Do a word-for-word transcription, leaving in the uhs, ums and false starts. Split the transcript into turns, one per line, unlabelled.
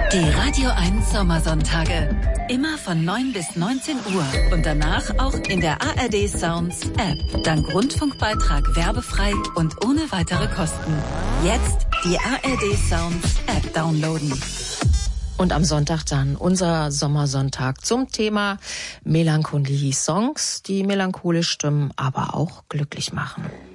Die Radio eins Sommersonntage. Immer von neun bis neunzehn Uhr und danach auch in der A R D Sounds App. Dank Rundfunkbeitrag werbefrei und ohne weitere Kosten. Jetzt die A R D Sounds App downloaden.
Und am Sonntag dann unser Sommersonntag zum Thema Melancholie-Songs, die melancholisch stimmen, aber auch glücklich machen.